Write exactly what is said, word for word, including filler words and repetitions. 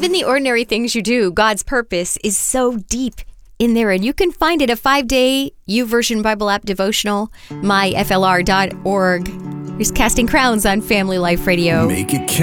even the ordinary things you do, God's purpose is so deep in there. And you can find it, a five-day YouVersion Bible app devotional, my f l r dot org. There's Casting Crowns on Family Life Radio. Make it count.